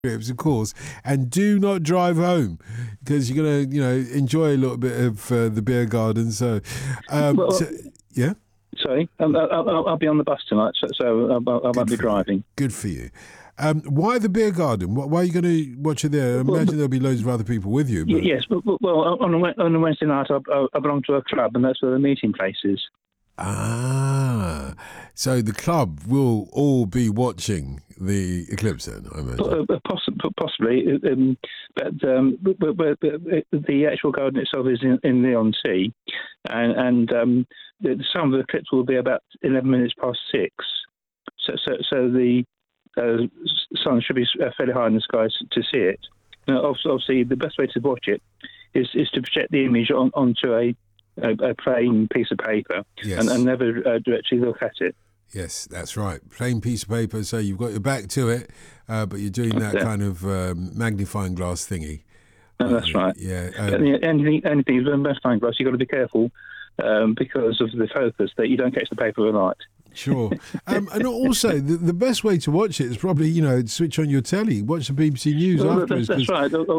Of course, and do not drive home because you're gonna, enjoy a little bit of the beer garden. Well, Yeah. sorry, I'll be on the bus tonight, so I won't be driving. Good for you. Why the beer garden? Why are you going to watch it there? I imagine there'll be loads of other people with you. But... Yes, well, on a Wednesday night, I belong to a club, and that's where the meeting place is. Ah, so the club will all be watching the eclipse then, I imagine. Possibly, but the actual garden itself is in Leigh-on-Sea, and some of the eclipse will be about 11 minutes past 6. So the sun should be fairly high in the skies to see it. Now, obviously, the best way to watch it is to project the image onto a plain piece of paper, yes. and never directly look at it. Yes, that's right. Plain piece of paper, so you've got your back to it, but you're doing that kind of magnifying glass thingy. That's right. Yeah. Anything with magnifying glass, you've got to be careful because of the focus that you don't catch the paper with light. Sure. And also, the best way to watch it is probably, switch on your telly, watch the BBC News afterwards. That's right.